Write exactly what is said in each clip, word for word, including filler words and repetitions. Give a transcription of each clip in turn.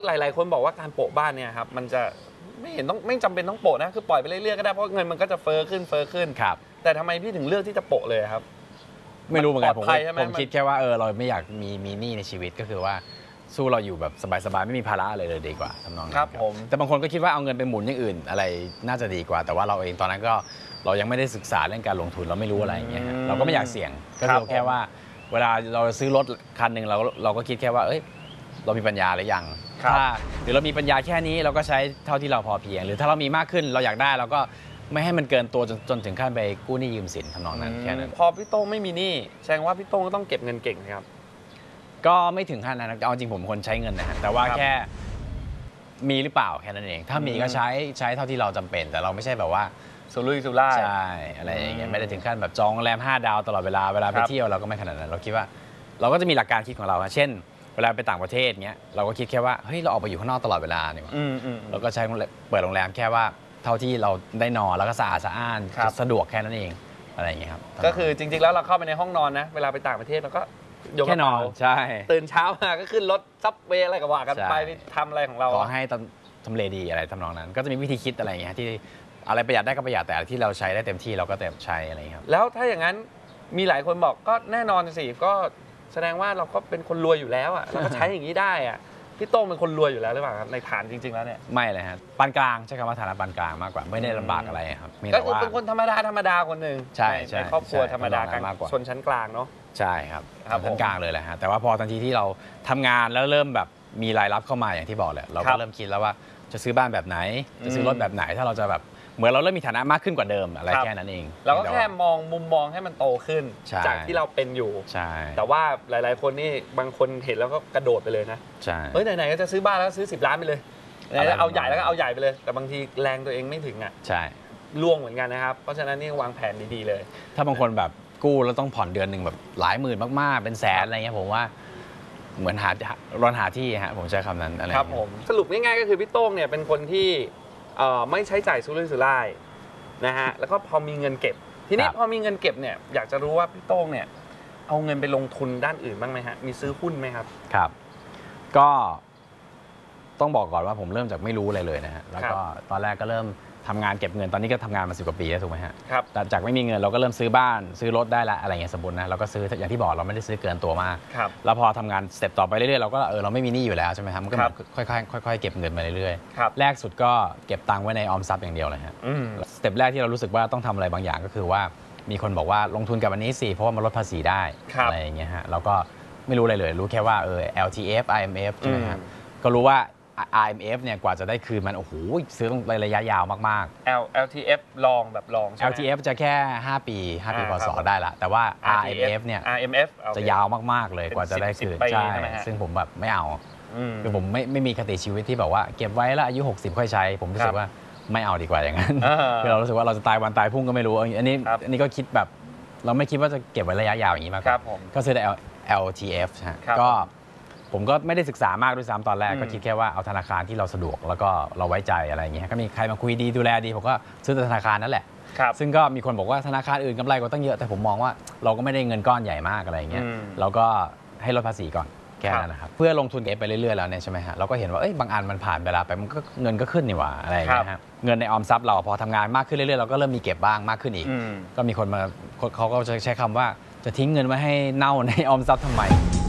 หลายๆคนบอกว่าการโปะบ้านเนี่ยครับมันจะไม่เห็นต้องไม่จำเป็นต้องโปะนะคือปล่อยไปเรื่อยๆก็ได้เพราะเงินมันก็จะเฟ้อขึ้นเฟ้อขึ้นครับแต่ทำไมพี่ถึงเลือกที่จะโปะเลยครับไม่รู้เหมือนกันผมผมคิดแค่ว่าเออเราไม่อยากมีมีหนี้ในชีวิตก็คือว่าสู้เราอยู่แบบสบายๆไม่มีภาระอะไรเลยดีกว่าทำนองนั้นครับผมแต่บางคนก็คิดว่าเอาเงินไปหมุนอย่างอื่นอะไรน่าจะดีกว่าแต่ว่าเราเองตอนนั้นก็เรายังไม่ได้ศึกษาเรื่องการลงทุนเราไม่รู้อะไรอย่างเงี้ยเราก็ไม่อยากเสี่ยงก็คือแค่ว่าเวลาเราซื้อรถคันหนึ่งเราเราก็คิดแค่ว่าเอ้ยเรามีปัญญาหรือยังถ้าหรือเรามีปัญญาแค่นี้เราก็ใช้เท่าที่เราพอเพียงหรือถ้าเรามีมากขึ้นเราอยากได้เราก็ไม่ให้มันเกินตัวจนจนถึงขั้นไปกู้หนี้ยืมสินทำนองนั้นแค่นั้นพอพี่โต้งไม่มีหนี้แสดงว่าพี่โต้งก็ต้องเก็บเงินเก่งครับก็ไม่ถึงขั้นนั้นเอาจริงผมคนใช้เงินนะฮะแต่ว่าแค่มีหรือเปล่าแค่นั้นเองถ้ามีก็ใช้ใช้เท่าที่เราจำเป็นแต่เราไม่ใช่แบบว่าสุรุ่ยสุร่ายใช่อะไรอย่างเงี้ยไม่ได้ถึงขั้นแบบจองโรงแรมห้าดาวตลอดเวลาเวลาไปเที่ยวเราก็ไม่ขนาดนั้นเราคิดว่าเราก็จะมีหลักการคิดของเราเช่นเวลาไปต่างประเทศเงี้ยเราก็คิดแค่ว่าเฮ้ยเราออกไปอยู่ข้างนอกตลอดเวลาเนี่ยเราก็ใช้เปิดโรงแรมแค่ว่าเท่าที่เราได้นอนแล้วก็สะอาดสะอ้านสะดวกแค่นั้นเองอะไรอย่างเงี้ยครับก็คือจริงๆแล้วเราเข้าไปในห้องนอนนะเวลาไปต่างประเทศเราก็แค่นอนใช่ตื่นเช้ามาก็ขึ้นรถซับเวย์อะไรก็ว่ากันไปทำอะไรของเราขอให้ทำเลดีอะไรทำนองนั้นก็จะมีวิธีคิดอะไรอย่างเงี้ยที่อะไรประหยัดได้ก็ประหยัดแต่ที่เราใช้ได้เต็มที่เราก็เต็มใช้อะไรครับแล้วถ้าอย่างนั้นมีหลายคนบอกก็แน่นอนสิก็แสดงว่าเราก็เป็นคนรวยอยู่แล้วอ่ะเราก็ใช้อย่างนี้ได้อ่ะพี่โต้งเป็นคนรวยอยู่แล้วหรือเปล่าครับในฐานจริงๆแล้วเนี่ยไม่เลยครับปานกลางใช้คำว่าฐานะปานกลางมากกว่าไม่ได้ลำบากอะไรครับก็คือเป็นคนธรรมดาธรรมดาคนหนึ่งใช่ใช่ในครอบครัวธรรมดากลางชนชั้นกลางเนาะใช่ครับชั้นกลางเลยแหละฮะแต่ว่าพอทันทีที่เราทำงานแล้วเริ่มแบบมีรายรับเข้ามาอย่างที่บอกแหละเราก็เริ่มคิดแล้วว่าจะซื้อบ้านแบบไหนจะซื้อรถแบบไหนถ้าเราจะแบบเหมือนเราเริ่มมีฐานะมากขึ้นกว่าเดิมอะไรแค่นั้นเองเราก็แค่มองมุมมองให้มันโตขึ้นจากที่เราเป็นอยู่ใช่แต่ว่าหลายๆคนนี่บางคนเห็นแล้วก็กระโดดไปเลยนะใช่เฮ้ยไหนๆก็จะซื้อบ้านแล้วซื้อสิบล้านไปเลยเอาใหญ่แล้วก็เอาใหญ่ไปเลยแต่บางทีแรงตัวเองไม่ถึงอ่ะใช่ล่วงเหมือนกันนะครับเพราะฉะนั้นนี่วางแผนดีๆเลยถ้าบางคนแบบกู้แล้วต้องผ่อนเดือนหนึ่งแบบหลายหมื่นมากๆเป็นแสนอะไรเงี้ยผมว่าเหมือนหารอนหาที่ฮะผมใช้คำนั้นอะไรครับผมสรุปง่ายๆก็คือพี่โต้งเนี่ยเป็นคนที่ไม่ใช้จ่ายสุรุ่ยสุร่ายนะฮะแล้วก็พอมีเงินเก็บทีนี้พอมีเงินเก็บเนี่ยอยากจะรู้ว่าพี่โต้งเนี่ยเอาเงินไปลงทุนด้านอื่นบ้างไหมฮะมีซื้อหุ้นไหมครับครับก็ต้องบอกก่อนว่าผมเริ่มจากไม่รู้อะไรเลยนะฮะแล้วก็ตอนแรกก็เริ่มทำงานเก็บเงินตอนนี้ก็ทำงานมาสิบกว่าปีแล้วถูกไหมฮะครับแต่จากไม่มีเงินเราก็เริ่มซื้อบ้านซื้อรถได้ละอะไรเงี้ยสมบูรณ์นะเราก็ซื้ออย่างที่บอกเราไม่ได้ซื้อเกินตัวมากแล้วพอทำงานสเต็ปต่อไปเรื่อยๆเราก็เออเราไม่มีหนี้อยู่แล้วใช่ไหมครับมันก็ค่อยๆค่อยๆเก็บเงินมาเรื่อยๆแรกสุดก็เก็บตังค์ไว้ในออมทรัพย์อย่างเดียวเลยฮะสเต็ปแรกที่เรารู้สึกว่าต้องทำอะไรบางอย่างก็คือว่ามีคนบอกว่าลงทุนกับอันนี้สิเพราะว่ามันลดภาษีได้อะไรอย่างเงี้ยฮะเราก็ไม่รู้อะไรเลยรู้แค่ว่าเออ แอล ที เอฟ ไอ เอ็ม เอฟ ใช่ไหมฮะก็รู้ว่าไอ เอ็ม เอฟ เนี่ยกว่าจะได้คืนมันโอ้โหซื้อต้องระยะยาวมากๆ แอล ที เอฟ ลองแบบลองแอล ที เอฟ จะแค่ห้าปีห้าปีพศได้ละแต่ว่า อาร์ เอ็ม เอฟ เนี่ยอาร์ เอ็ม เอฟจะยาวมากๆเลยกว่าจะได้คืนใช่ซึ่งผมแบบไม่เอาคือผมไม่ไม่มีคติชีวิตที่แบบว่าเก็บไว้แล้วอายุหกสิบค่อยใช้ผมรู้สึกว่าไม่เอาดีกว่าอย่างนั้นคือเรารู้สึกว่าเราจะตายวันตายพรุ่งก็ไม่รู้อันนี้อันนี้ก็คิดแบบเราไม่คิดว่าจะเก็บไว้ระยะยาวอย่างนี้มากก็ซื้อแต่ แอล ที เอฟ ก็ผมก็ไม่ได้ศึกษามากด้วยซ้ำตอนแรกก็คิดแค่ว่าเอาธนาคารที่เราสะดวกแล้วก็เราไว้ใจอะไรอย่างเงี้ยก็มีใครมาคุยดีดูแลดีผมก็ซื้อธนาคารนั่นแหละซึ่งก็มีคนบอกว่าธนาคารอื่นกำไรก็ตั้งเยอะแต่ผมมองว่าเราก็ไม่ได้เงินก้อนใหญ่มากอะไรอย่างเงี้ยเราก็ให้ลดภาษีก่อนแค่นั้นนะครับเพื่อลงทุนเก็บไปเรื่อยๆแล้วเนี่ยใช่ไหมฮะเราก็เห็นว่าเอ้ยบางอันมันผ่านเวลาไปมันก็เงินก็ขึ้นนี่หว่าอะไรอย่างเงี้ยครับเงินในออมทรัพย์เราพอทำงานมากขึ้นเรื่อยๆเราก็เริ่มมีเก็บบ้างมากขึ้นอีกก็มีคนมาเขาก็ใช้คำว่าจะทิ้งเงินไว้ให้เน่าในออมทรัพย์ทำไม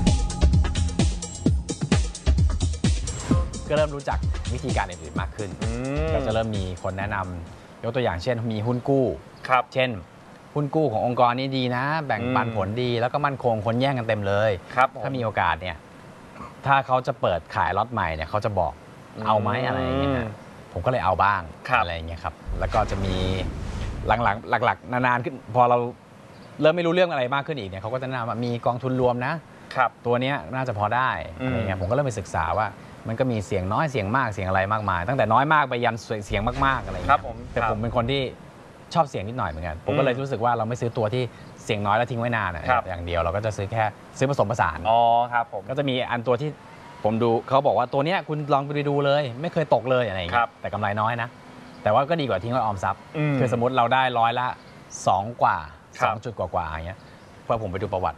ก็เริ่มรู้จักวิธีการอื่นๆมากขึ้นก็จะเริ่มมีคนแนะนำยกตัวอย่างเช่นมีหุ้นกู้เช่นหุ้นกู้ขององค์กรนี้ดีนะแบ่งปันผลดีแล้วก็มั่นคงคนแย่งกันเต็มเลยถ้ามีโอกาสเนี่ยถ้าเขาจะเปิดขายล็อตใหม่เนี่ยเขาจะบอกเอาไหมอะไรอย่างเงี้ยผมก็เลยเอาบ้างอะไรอย่างเงี้ยครับแล้วก็จะมีหลังๆหลักๆนานๆขึ้นพอเราเริ่มไม่รู้เรื่องอะไรมากขึ้นอีกเนี่ยเขาก็จะแนะนำว่ามีกองทุนรวมนะตัวนี้น่าจะพอได้อะไรเงี้ยผมก็เริ่มไปศึกษาว่ามันก็มีเสียงน้อยเสียงมากเสียงอะไรมากมายตั้งแต่น้อยมากไปยันเสียงมากๆอะไรอย่างเงี้ยแต่ผมเป็นคนที่ชอบเสียงนิดหน่อยเหมือนกันผมก็เลยรู้สึกว่าเราไม่ซื้อตัวที่เสียงน้อยแล้วทิ้งไว้นานอย่างเดียวเราก็จะซื้อแค่ซื้อผสมผสานอ๋อครับผมก็จะมีอันตัวที่ผมดูเขาบอกว่าตัวเนี้ยคุณลองไปดูเลยไม่เคยตกเลยอะไรอย่างเงี้ยแต่กำไรน้อยนะแต่ว่าก็ดีกว่าทิ้งไว้ออมทรัพย์คือสมมติเราได้ร้อยละสองกว่าสองจุดกว่าๆอย่างเงี้ยพอผมไปดูประวัติ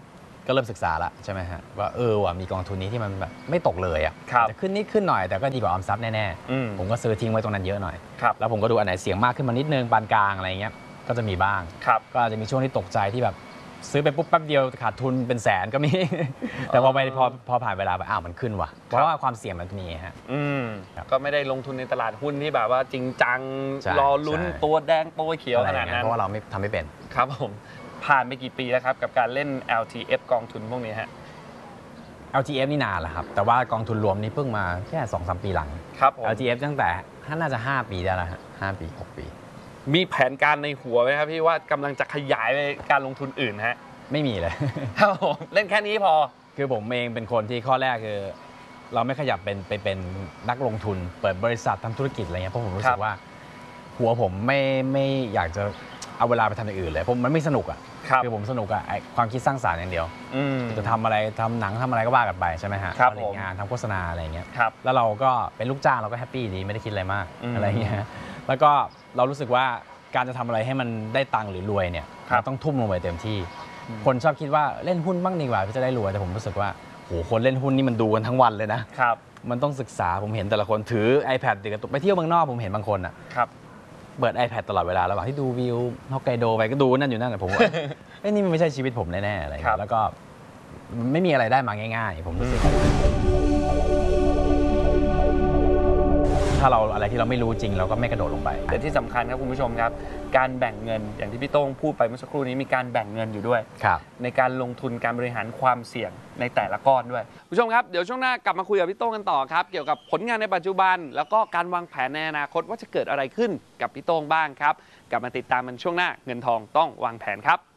ก็เริ่มศึกษาละใช่ไหมฮะว่าเออว่ะมีกองทุนนี้ที่มันแบบไม่ตกเลยอ่ะครับจะขึ้นนิดขึ้นหน่อยแต่ก็ดีกว่าออมทรัพย์แน่อืมๆผมก็ซื้อทิ้งไว้ตรงนั้นเยอะหน่อยครับแล้วผมก็ดูอันไหนเสี่ยงมากขึ้นมานิดนึงปานกลางอะไรเงี้ยก็จะมีบ้างครับก็อาจจะมีช่วงที่ตกใจที่แบบซื้อไปปุ๊บแป๊บเดียวขาดทุนเป็นแสนก็มี แต่พอไปพอพอผ่านเวลาไปอ้าวมันขึ้นว่ะเพราะว่าความเสี่ยงมันมีฮะอืมครับก็ไม่ได้ลงทุนในตลาดหุ้นที่แบบว่าจริงจังใช่รอลุ้นใช่ตัวแดงตัวเขียวขนาดนั้นเพราะว่าเราไม่ทำไม่เป็นครับผมผ่านไปกี่ปีแล้วครับกับการเล่น แอล ที เอฟ กองทุนพวกนี้ฮะแอล ที เอฟ นี่นานแล้วครับแต่ว่ากองทุนรวมนี่เพิ่งมาแค่ สองสาม ปีหลังครับผมแอล ที เอฟ ตั้งแต่น่าจะห้าปีได้แล้วฮะห้าปีหกปีมีแผนการในหัวไหมครับพี่ว่ากำลังจะขยายไปการลงทุนอื่นฮะไม่มีเลยครับผมเล่นแค่นี้พอคือผมเองเป็นคนที่ข้อแรกคือ เราไม่ขยับเป็นไปเป็นนักลงทุน เปิดบริษัททำธุรกิจอะไรเงี้ยเพราะผมรู้ครัสึบกว่า หัวผมไม่ไม่อยากจะเอาเวลาไปทำอย่างอื่นเลยผมมันไม่สนุกอ่ะครับคือผมสนุกอ่ะไอ้ความคิดสร้างสรรค์อย่างเดียวอืมจะทำอะไรทำหนังทำอะไรก็ว่ากันไปใช่ไหมฮะครับผลิตงานทำโฆษณาอะไรเงี้ยครับแล้วเราก็เป็นลูกจ้างเราก็แฮปปี้ดีไม่ได้คิดอะไรมากอืมอะไรเงี้ยแล้วก็เรารู้สึกว่าการจะทำอะไรให้มันได้ตังค์หรือรวยเนี่ยครับเราต้องทุ่มลงไปเต็มที่อืมคนชอบคิดว่าเล่นหุ้นบ้างดีกว่าเพื่อจะได้รวยแต่ผมรู้สึกว่าโหคนเล่นหุ้นนี่มันดูกันทั้งวันเลยนะครับ มันต้องศึกษาผมเห็นแต่ละคนถือ iPad ติดกระตุกไปเที่ยวเมืองนอกผมเห็นบางคนอ่ะครับเปิด iPad ตลอดเวลาระหว่างที่ดูวิวฮอกไกโดไปก็ดูนั่นอยู่นั่นแต่ผมว่า เอ้ยนี่มันไม่ใช่ชีวิตผมแน่ๆอะไรครับแล้วก็มันไม่มีอะไรได้มาง่ายๆ ผมรู้สึกถ้าเราอะไรที่เราไม่รู้จริงเราก็ไม่กระโดดลงไปแต่ที่สำคัญครับคุณผู้ชมครับ การแบ่งเงินอย่างที่พี่โต้งพูดไปเมื่อสักครู่นี้มีการแบ่งเงินอยู่ด้วยครับในการลงทุนการบริหารความเสี่ยงในแต่ละก้อนด้วยผู้ชมครับเดี๋ยวช่วงหน้ากลับมาคุยกับพี่โต้งกันต่อครับเกี่ยวกับผลงานในปัจจุบัน แล้วก็การวางแผนในอนาคตว่าจะเกิดอะไรขึ้นกับพี่โต้งบ้างครับกลับมาติดตามมันช่วงหน้าเงินทองต้องวางแผนครับ